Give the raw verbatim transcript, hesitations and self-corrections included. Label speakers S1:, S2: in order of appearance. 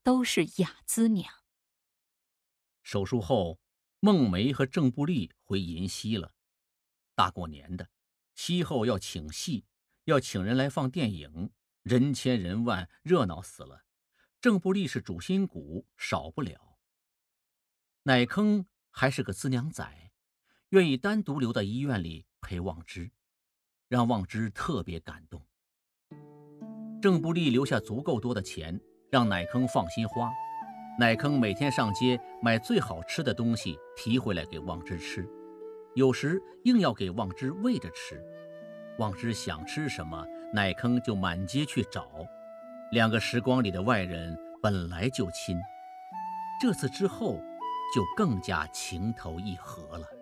S1: 都是雅姿娘。
S2: 手术后，孟梅和郑布利回银溪了。大过年的，西后要请戏，要请人来放电影，人千人万，热闹死了。郑布利是主心骨，少不了。乃坑还是个资娘仔，愿意单独留在医院里陪望之，让望之特别感动。郑布利留下足够多的钱，让乃坑放心花。乃坑每天上街买最好吃的东西提回来给望之吃，有时硬要给望之喂着吃。望之想吃什么，乃坑就满街去找。两个时光里的外人本来就亲，这次之后就更加情投意合了。